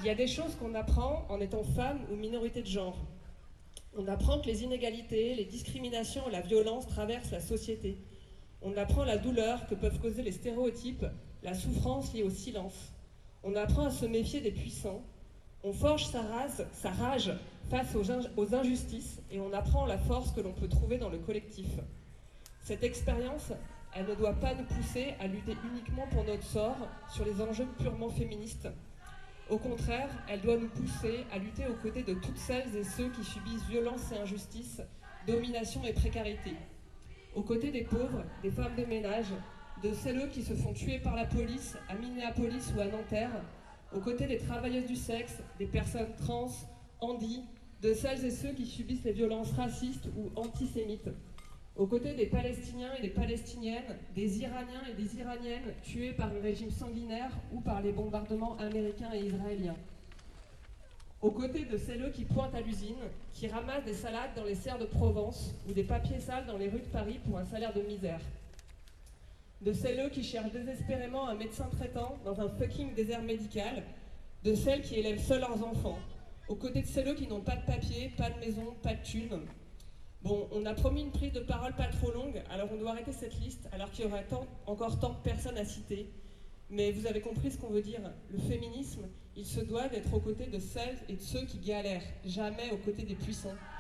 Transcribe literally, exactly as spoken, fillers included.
Il y a des choses qu'on apprend en étant femme ou minorité de genre. On apprend que les inégalités, les discriminations et la violence traversent la société. On apprend la douleur que peuvent causer les stéréotypes, la souffrance liée au silence. On apprend à se méfier des puissants. On forge sa, race, sa rage face aux, aux injustices et on apprend la force que l'on peut trouver dans le collectif. Cette expérience, elle ne doit pas nous pousser à lutter uniquement pour notre sort sur les enjeux purement féministes. Au contraire, elle doit nous pousser à lutter aux côtés de toutes celles et ceux qui subissent violence et injustice, domination et précarité. Aux côtés des pauvres, des femmes de ménage, de celles qui se font tuer par la police à Minneapolis ou à Nanterre, aux côtés des travailleuses du sexe, des personnes trans, handi, de celles et ceux qui subissent les violences racistes ou antisémites, aux côtés des Palestiniens et des Palestiniennes, des Iraniens et des Iraniennes tués par le régime sanguinaire ou par les bombardements américains et israéliens, aux côtés de celles qui pointent à l'usine, qui ramassent des salades dans les serres de Provence ou des papiers sales dans les rues de Paris pour un salaire de misère, de celles qui cherchent désespérément un médecin traitant dans un fucking désert médical, de celles qui élèvent seules leurs enfants, aux côtés de celles qui n'ont pas de papier, pas de maison, pas de thunes. Bon, on a promis une prise de parole pas trop longue, alors on doit arrêter cette liste, alors qu'il y aura tant, encore tant de personnes à citer. Mais vous avez compris ce qu'on veut dire. Le féminisme, il se doit d'être aux côtés de celles et de ceux qui galèrent, jamais aux côtés des puissants.